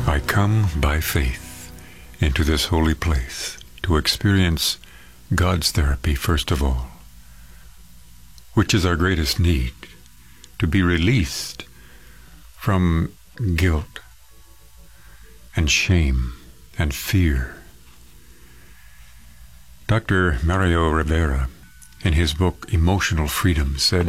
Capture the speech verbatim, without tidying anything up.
I come by faith into this holy place to experience God's therapy first of all, which is our greatest need, to be released from guilt and shame and fear. Doctor Mario Rivera, in his book Emotional Freedom, said,